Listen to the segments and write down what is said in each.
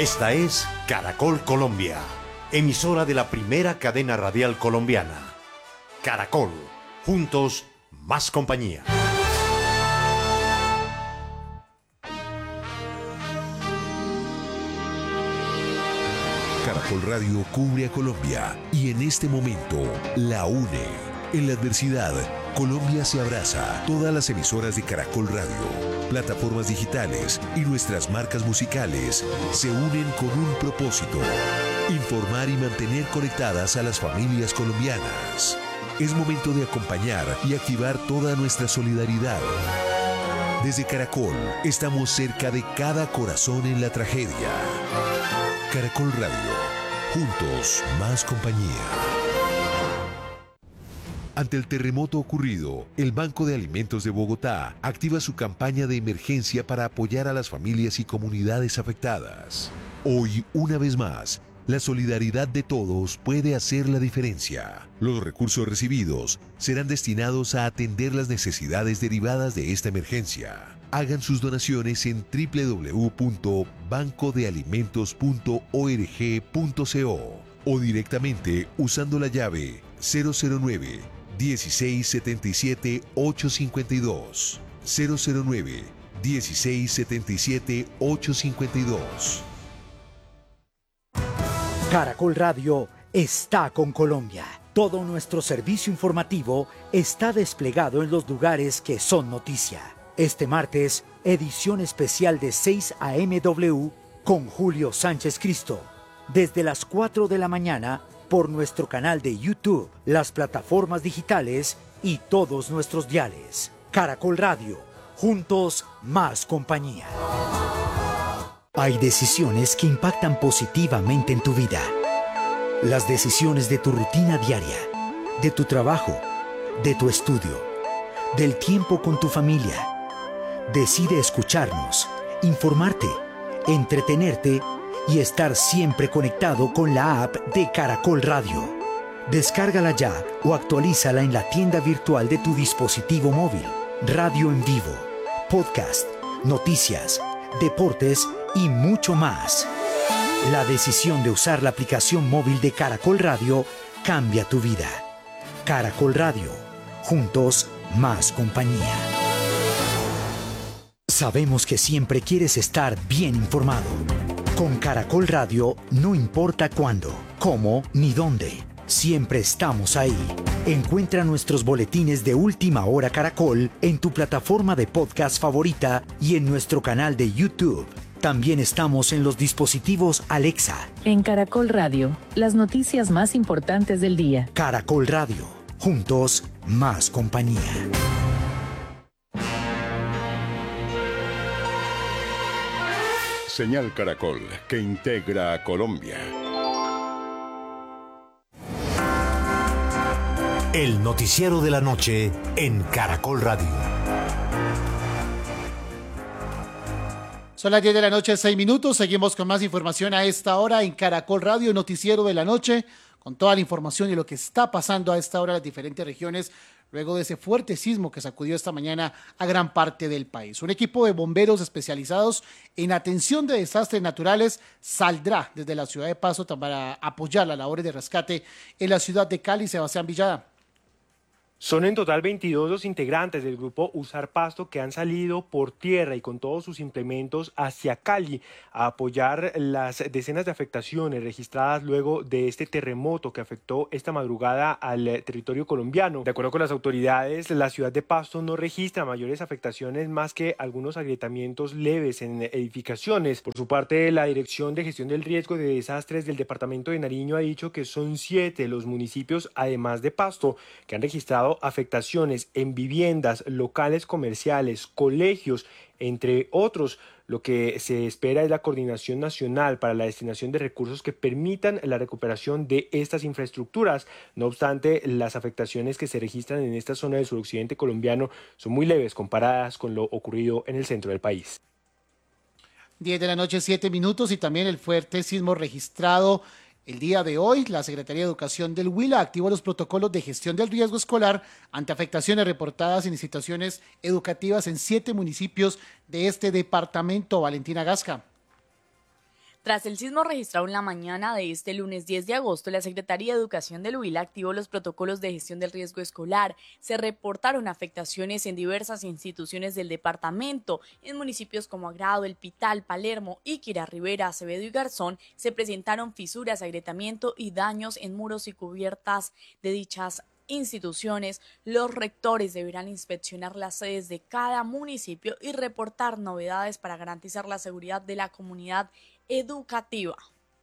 Esta es Caracol Colombia, emisora de la primera cadena radial colombiana. Caracol, juntos, más compañía. Caracol Radio cubre a Colombia y en este momento la une. En la adversidad, Colombia se abraza. Todas las emisoras de Caracol Radio, plataformas digitales y nuestras marcas musicales se unen con un propósito: informar y mantener conectadas a las familias colombianas. Es momento de acompañar y activar toda nuestra solidaridad. Desde Caracol, estamos cerca de cada corazón en la tragedia. Caracol Radio, juntos, más compañía. Ante el terremoto ocurrido, el Banco de Alimentos de Bogotá activa su campaña de emergencia para apoyar a las familias y comunidades afectadas. Hoy, una vez más, la solidaridad de todos puede hacer la diferencia. Los recursos recibidos serán destinados a atender las necesidades derivadas de esta emergencia. Hagan sus donaciones en www.bancodealimentos.org.co o directamente usando la llave 009 1677 852. 009 1677 852. Caracol Radio está con Colombia. Todo nuestro servicio informativo está desplegado en los lugares que son noticia. Este martes, edición especial de 6 a.m.w. con Julio Sánchez Cristo. Desde las 4 de la mañana, por nuestro canal de YouTube, las plataformas digitales y todos nuestros diales. Caracol Radio, juntos, más compañía. Hay decisiones que impactan positivamente en tu vida. Las decisiones de tu rutina diaria, de tu trabajo, de tu estudio, del tiempo con tu familia. Decide escucharnos, informarte, entretenerte y estar siempre conectado con la app de Caracol Radio. Descárgala ya o actualízala en la tienda virtual de tu dispositivo móvil. Radio en vivo, podcast, noticias, deportes y mucho más. La decisión de usar la aplicación móvil de Caracol Radio cambia tu vida. Caracol Radio, juntos, más compañía. Sabemos que siempre quieres estar bien informado. Con Caracol Radio no importa cuándo, cómo ni dónde. Siempre estamos ahí. Encuentra nuestros boletines de Última Hora Caracol en tu plataforma de podcast favorita y en nuestro canal de YouTube. También estamos en los dispositivos Alexa. En Caracol Radio, las noticias más importantes del día. Caracol Radio, juntos, más compañía. Señal Caracol, que integra a Colombia. El noticiero de la noche en Caracol Radio. Son las 10 de la noche, 6 minutos. Seguimos con más información a esta hora en Caracol Radio, noticiero de la noche, con toda la información y lo que está pasando a esta hora en las diferentes regiones, luego de ese fuerte sismo que sacudió esta mañana a gran parte del país. Un equipo de bomberos especializados en atención de desastres naturales saldrá desde la ciudad de Pasto para apoyar las labores de rescate en la ciudad de Cali. Sebastián Villada. Son en total 22 los integrantes del grupo Usar Pasto que han salido por tierra y con todos sus implementos hacia Cali a apoyar las decenas de afectaciones registradas luego de este terremoto que afectó esta madrugada al territorio colombiano. De acuerdo con las autoridades, la ciudad de Pasto no registra mayores afectaciones más que algunos agrietamientos leves en edificaciones. Por su parte, la Dirección de Gestión del Riesgo de Desastres del departamento de Nariño ha dicho que son 7 los municipios, además de Pasto, que han registrado afectaciones en viviendas, locales comerciales, colegios, entre otros. Lo que se espera es la coordinación nacional para la destinación de recursos que permitan la recuperación de estas infraestructuras. No obstante, las afectaciones que se registran en esta zona del suroccidente colombiano son muy leves comparadas con lo ocurrido en el centro del país. 10 de la noche, 7 minutos, y también el fuerte sismo registrado el día de hoy. La Secretaría de Educación del Huila activó los protocolos de gestión del riesgo escolar ante afectaciones reportadas en instituciones educativas en 7 municipios de este departamento. Valentina Gasca. Tras el sismo registrado en la mañana de este lunes 10 de agosto, la Secretaría de Educación del Huila activó los protocolos de gestión del riesgo escolar. Se reportaron afectaciones en diversas instituciones del departamento. En municipios como Agrado, El Pital, Palermo, Iquira, Rivera, Acevedo y Garzón se presentaron fisuras, agrietamiento y daños en muros y cubiertas de dichas instituciones. Los rectores deberán inspeccionar las sedes de cada municipio y reportar novedades para garantizar la seguridad de la comunidad educativa.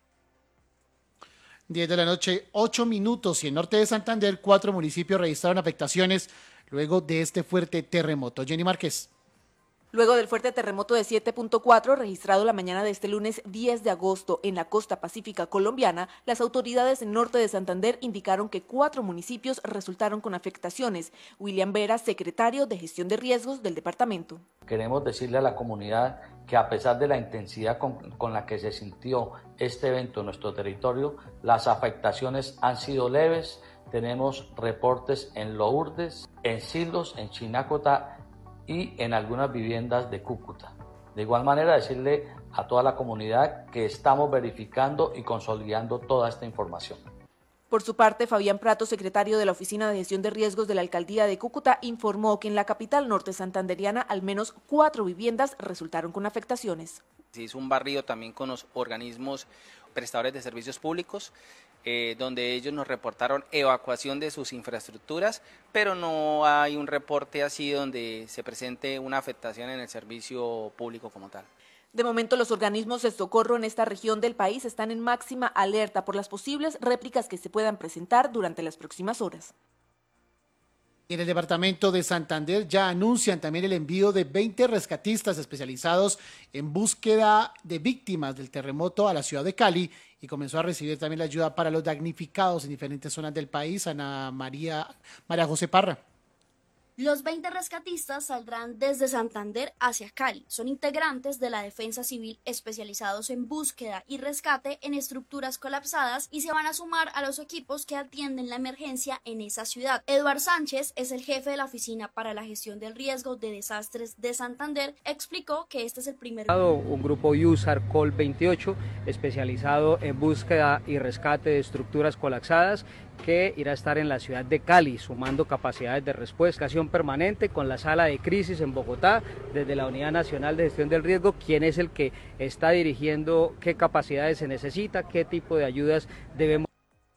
10 de la noche, 8 minutos, y en norte de Santander, 4 municipios registraron afectaciones luego de este fuerte terremoto. Jenny Márquez. Luego del fuerte terremoto de 7.4 registrado la mañana de este lunes 10 de agosto en la costa pacífica colombiana, las autoridades en norte de Santander indicaron que 4 municipios resultaron con afectaciones. William Vera, secretario de Gestión de Riesgos del departamento. Queremos decirle a la comunidad que a pesar de la intensidad con la que se sintió este evento en nuestro territorio, las afectaciones han sido leves. Tenemos reportes en Lourdes, en Silos, en Chinácota y en algunas viviendas de Cúcuta. De igual manera, decirle a toda la comunidad que estamos verificando y consolidando toda esta información. Por su parte, Fabián Prato, secretario de la Oficina de Gestión de Riesgos de la Alcaldía de Cúcuta, informó que en la capital norte santanderiana al menos 4 viviendas resultaron con afectaciones. Se hizo un barrido también con los organismos prestadores de servicios públicos, donde ellos nos reportaron evacuación de sus infraestructuras, pero no hay un reporte así donde se presente una afectación en el servicio público como tal. De momento, los organismos de socorro en esta región del país están en máxima alerta por las posibles réplicas que se puedan presentar durante las próximas horas. En el departamento de Santander ya anuncian también el envío de 20 rescatistas especializados en búsqueda de víctimas del terremoto a la ciudad de Cali, y comenzó a recibir también la ayuda para los damnificados en diferentes zonas del país. Ana María José Parra. Los 20 rescatistas saldrán desde Santander hacia Cali. Son integrantes de la Defensa Civil especializados en búsqueda y rescate en estructuras colapsadas y se van a sumar a los equipos que atienden la emergencia en esa ciudad. Eduard Sánchez es el jefe de la Oficina para la Gestión del Riesgo de Desastres de Santander. Explicó que este es el primer... Un grupo USAR Col 28 especializado en búsqueda y rescate de estructuras colapsadas que irá a estar en la ciudad de Cali, sumando capacidades de respuesta, acción permanente con la sala de crisis en Bogotá, desde la Unidad Nacional de Gestión del Riesgo, quién es el que está dirigiendo, qué capacidades se necesita, qué tipo de ayudas debemos.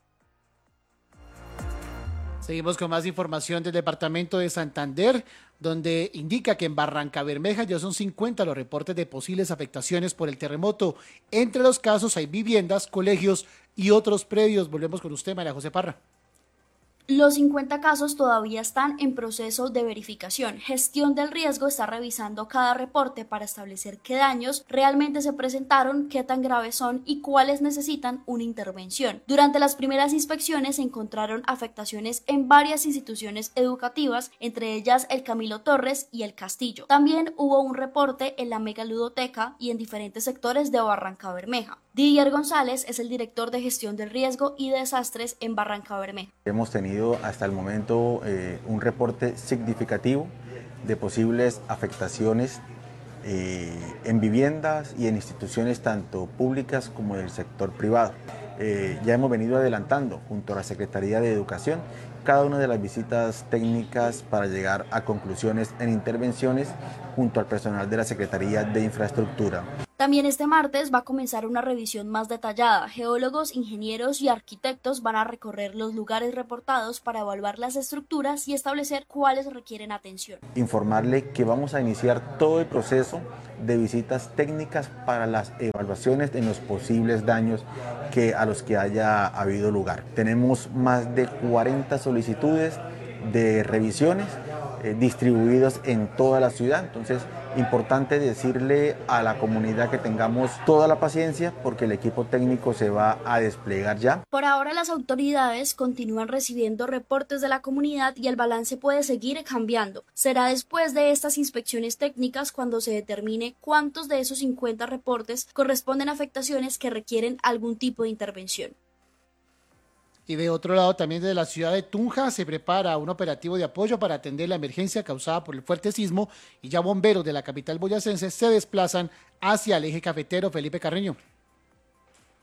Seguimos con más información del departamento de Santander, donde indica que en Barrancabermeja ya son 50 los reportes de posibles afectaciones por el terremoto. Entre los casos hay viviendas, colegios y otros predios. Volvemos con usted, María José Parra. Los 50 casos todavía están en proceso de verificación. Gestión del Riesgo está revisando cada reporte para establecer qué daños realmente se presentaron, qué tan graves son y cuáles necesitan una intervención. Durante las primeras inspecciones se encontraron afectaciones en varias instituciones educativas, entre ellas el Camilo Torres y el Castillo. También hubo un reporte en la Megaludoteca y en diferentes sectores de Barrancabermeja. Didier González es el director de Gestión del Riesgo y Desastres en Barrancabermeja. Hemos tenido hasta el momento un reporte significativo de posibles afectaciones en viviendas y en instituciones tanto públicas como del sector privado. Ya hemos venido adelantando junto a la Secretaría de Educación cada una de las visitas técnicas para llegar a conclusiones en intervenciones junto al personal de la Secretaría de Infraestructura. También este martes va a comenzar una revisión más detallada. Geólogos, ingenieros y arquitectos van a recorrer los lugares reportados para evaluar las estructuras y establecer cuáles requieren atención. Informarle que vamos a iniciar todo el proceso de visitas técnicas para las evaluaciones en los posibles daños a los que haya habido lugar. Tenemos más de 40 solicitudes de revisiones distribuidos en toda la ciudad. Entonces, importante decirle a la comunidad que tengamos toda la paciencia porque el equipo técnico se va a desplegar ya. Por ahora las autoridades continúan recibiendo reportes de la comunidad y el balance puede seguir cambiando. Será después de estas inspecciones técnicas cuando se determine cuántos de esos 50 reportes corresponden a afectaciones que requieren algún tipo de intervención. Y de otro lado, también desde la ciudad de Tunja se prepara un operativo de apoyo para atender la emergencia causada por el fuerte sismo, y ya bomberos de la capital boyacense se desplazan hacia el eje cafetero. Felipe Carreño.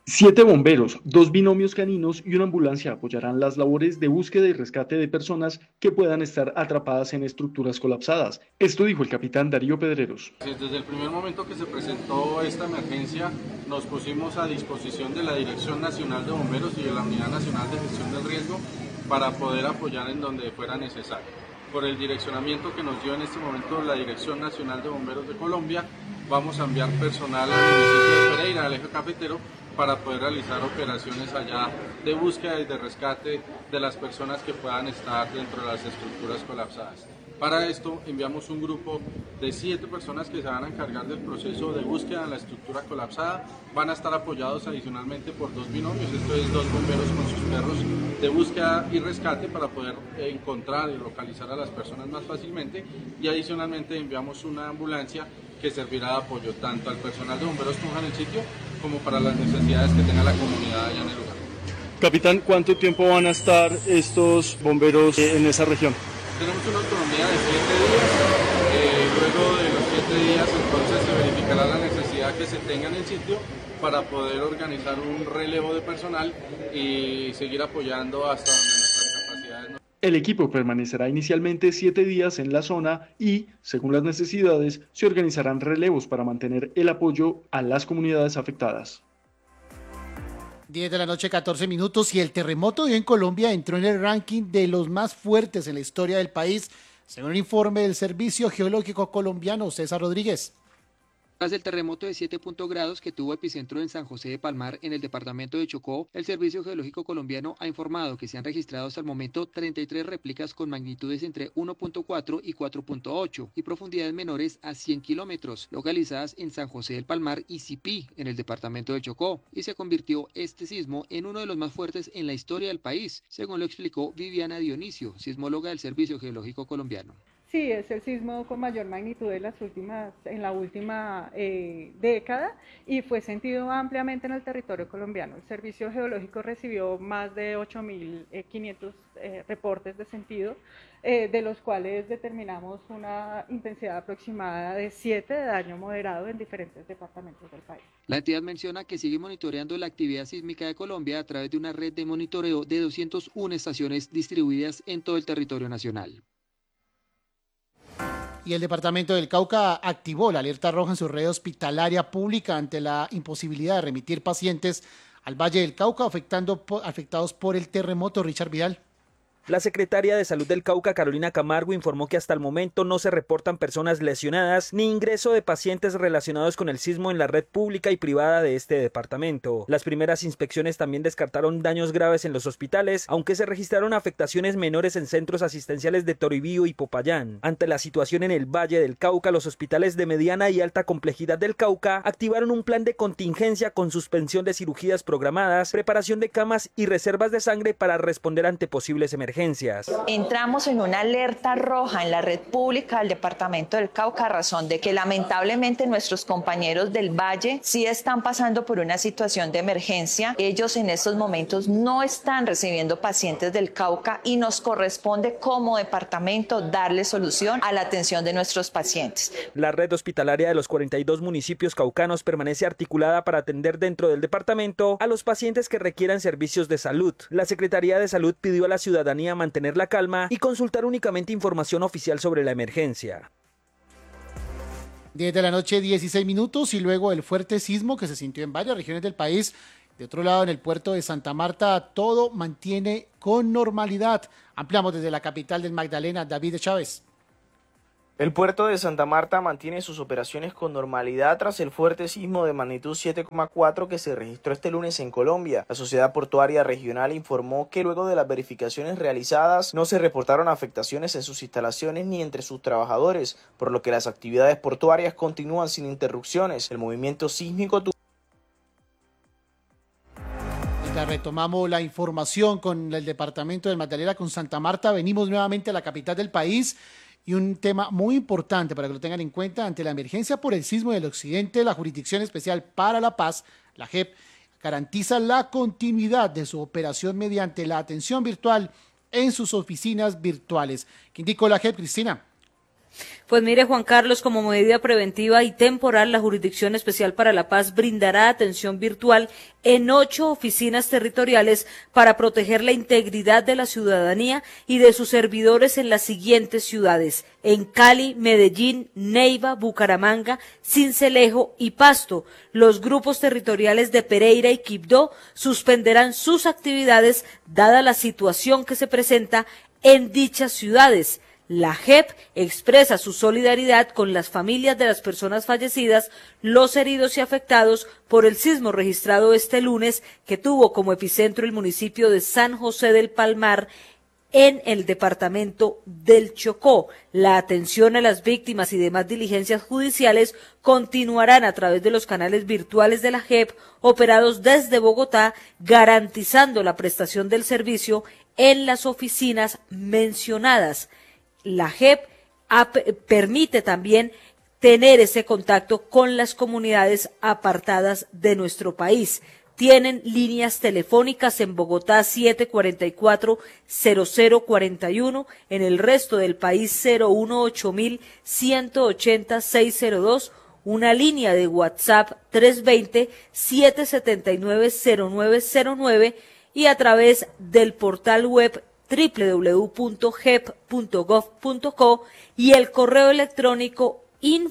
7 bomberos, 2 binomios caninos y una ambulancia apoyarán las labores de búsqueda y rescate de personas que puedan estar atrapadas en estructuras colapsadas. Esto dijo el capitán Darío Pedreros. Desde el primer momento que se presentó esta emergencia, nos pusimos a disposición de la Dirección Nacional de Bomberos y de la Unidad Nacional de Gestión del Riesgo para poder apoyar en donde fuera necesario. Por el direccionamiento que nos dio en este momento la Dirección Nacional de Bomberos de Colombia, vamos a enviar personal al municipio de Pereira, al eje cafetero, para poder realizar operaciones allá de búsqueda y de rescate de las personas que puedan estar dentro de las estructuras colapsadas. Para esto enviamos un grupo de 7 personas que se van a encargar del proceso de búsqueda en la estructura colapsada. Van a estar apoyados adicionalmente por 2 binomios, esto es 2 bomberos con sus perros de búsqueda y rescate para poder encontrar y localizar a las personas más fácilmente, y adicionalmente enviamos una ambulancia que servirá de apoyo tanto al personal de bomberos que en el sitio como para las necesidades que tenga la comunidad allá en el lugar. Capitán, ¿cuánto tiempo van a estar estos bomberos en esa región? Tenemos una autonomía de 7 días, luego de los 7 días entonces se verificará la necesidad que se tenga en el sitio para poder organizar un relevo de personal y seguir apoyando hasta donde nuestras capacidades nos... El equipo permanecerá inicialmente 7 días en la zona y, según las necesidades, se organizarán relevos para mantener el apoyo a las comunidades afectadas. 10 de la noche, 14 minutos, y el terremoto de hoy en Colombia entró en el ranking de los más fuertes en la historia del país, según un informe del Servicio Geológico Colombiano. César Rodríguez. Tras el terremoto de 7 grados que tuvo epicentro en San José de Palmar, en el departamento de Chocó, el Servicio Geológico Colombiano ha informado que se han registrado hasta el momento 33 réplicas con magnitudes entre 1.4 y 4.8 y profundidades menores a 100 kilómetros, localizadas en San José del Palmar y Sipí, en el departamento de Chocó, y se convirtió este sismo en uno de los más fuertes en la historia del país, según lo explicó Viviana Dionisio, sismóloga del Servicio Geológico Colombiano. Sí, es el sismo con mayor magnitud en la última década y fue sentido ampliamente en el territorio colombiano. El Servicio Geológico recibió más de 8.500 reportes de sentido, de los cuales determinamos una intensidad aproximada de 7 de daño moderado en diferentes departamentos del país. La entidad menciona que sigue monitoreando la actividad sísmica de Colombia a través de una red de monitoreo de 201 estaciones distribuidas en todo el territorio nacional. Y el departamento del Cauca activó la alerta roja en su red hospitalaria pública ante la imposibilidad de remitir pacientes al Valle del Cauca afectados por el terremoto. Richard Vidal. La secretaria de Salud del Cauca, Carolina Camargo, informó que hasta el momento no se reportan personas lesionadas ni ingreso de pacientes relacionados con el sismo en la red pública y privada de este departamento. Las primeras inspecciones también descartaron daños graves en los hospitales, aunque se registraron afectaciones menores en centros asistenciales de Toribío y Popayán. Ante la situación en el Valle del Cauca, los hospitales de mediana y alta complejidad del Cauca activaron un plan de contingencia con suspensión de cirugías programadas, preparación de camas y reservas de sangre para responder ante posibles emergencias. Entramos en una alerta roja en la red pública del departamento del Cauca a razón de que lamentablemente nuestros compañeros del Valle sí están pasando por una situación de emergencia. Ellos en estos momentos no están recibiendo pacientes del Cauca y nos corresponde como departamento darle solución a la atención de nuestros pacientes. La red hospitalaria de los 42 municipios caucanos permanece articulada para atender dentro del departamento a los pacientes que requieran servicios de salud. La Secretaría de Salud pidió a la ciudadanía mantener la calma y consultar únicamente información oficial sobre la emergencia. 10 de la noche, 16 minutos, y luego el fuerte sismo que se sintió en varias regiones del país. De otro lado, en el puerto de Santa Marta, todo mantiene con normalidad. Ampliamos desde la capital del Magdalena, David Chávez. El puerto de Santa Marta mantiene sus operaciones con normalidad tras el fuerte sismo de magnitud 7,4 que se registró este lunes en Colombia. La Sociedad Portuaria Regional informó que luego de las verificaciones realizadas no se reportaron afectaciones en sus instalaciones ni entre sus trabajadores, por lo que las actividades portuarias continúan sin interrupciones. El movimiento sísmico Retomamos la información con el departamento del Magdalena, con Santa Marta. Venimos nuevamente a la capital del país. Y un tema muy importante para que lo tengan en cuenta: ante la emergencia por el sismo del occidente, la Jurisdicción Especial para la Paz, la JEP, garantiza la continuidad de su operación mediante la atención virtual en sus oficinas virtuales. ¿Qué indicó la JEP, Cristina? Pues mire, Juan Carlos, como medida preventiva y temporal, la Jurisdicción Especial para la Paz brindará atención virtual en 8 oficinas territoriales para proteger la integridad de la ciudadanía y de sus servidores en las siguientes ciudades: en Cali, Medellín, Neiva, Bucaramanga, Sincelejo y Pasto. Los grupos territoriales de Pereira y Quibdó suspenderán sus actividades dada la situación que se presenta en dichas ciudades. La JEP expresa su solidaridad con las familias de las personas fallecidas, los heridos y afectados por el sismo registrado este lunes, que tuvo como epicentro el municipio de San José del Palmar, en el departamento del Chocó. La atención a las víctimas y demás diligencias judiciales continuarán a través de los canales virtuales de la JEP, operados desde Bogotá, garantizando la prestación del servicio en las oficinas mencionadas. La JEP permite también tener ese contacto con las comunidades apartadas de nuestro país. Tienen líneas telefónicas en Bogotá 744-0041, en el resto del país 018-180-602, una línea de WhatsApp 320-779-0909 y a través del portal web www.jep.gov.co y el correo electrónico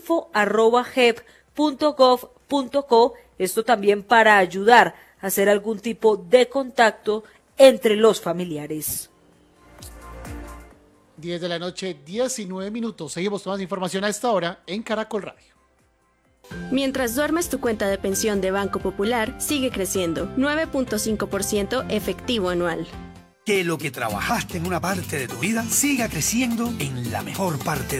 info@jep.gov.co, esto también para ayudar a hacer algún tipo de contacto entre los familiares. 10 de la noche, 19 minutos. Seguimos con más información a esta hora en Caracol Radio. Mientras duermes, tu cuenta de pensión de Banco Popular sigue creciendo, 9.5% efectivo anual. Que lo que trabajaste en una parte de tu vida siga creciendo en la mejor parte